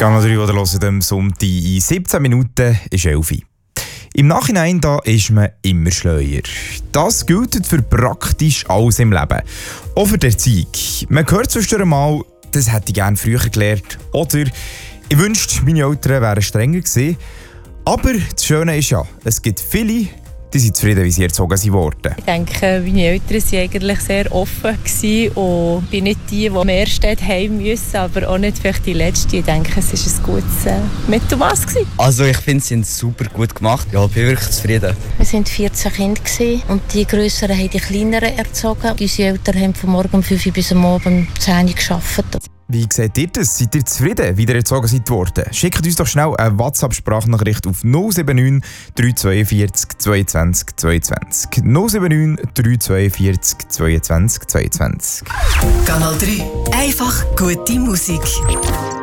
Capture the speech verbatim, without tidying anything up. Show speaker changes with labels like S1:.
S1: Kanal drei, oder hören am Sonntag in siebzehn Minuten ist elf. Im Nachhinein da ist man immer schleuer. Das gilt für praktisch alles im Leben. Auch für die Erziehung. Man hört zwischendurch mal, das hätte ich gerne früher gelernt. Oder ich wünschte, meine Eltern wären strenger gewesen. Aber das Schöne ist ja, es gibt viele, die sind zufrieden, wie sie erzogen wurden.
S2: Ich denke, meine Eltern waren eigentlich sehr offen und bin nicht die, die am ersten heim müssen, aber auch nicht vielleicht die Letzte. Ich denke, es war ein gutes äh, Mittelmaß.
S3: Also ich finde, sie haben es super gut gemacht. Ja, ich bin wirklich zufrieden.
S4: Wir waren vierzehn Kinder und die Grösseren haben die Kleineren erzogen. Unsere Eltern haben von morgen um fünf Uhr bis am Abend um zehn Uhr gearbeitet.
S1: Wie seht ihr das? Seid ihr zufrieden, wie ihr erzogen seid worden? Schickt uns doch schnell eine WhatsApp-Sprachnachricht auf null sieben neun drei zwei vier zweiundzwanzig zweiundzwanzig. null sieben neun drei zwei vier zweiundzwanzig zweiundzwanzig.
S5: Kanal drei. Einfach gute Musik.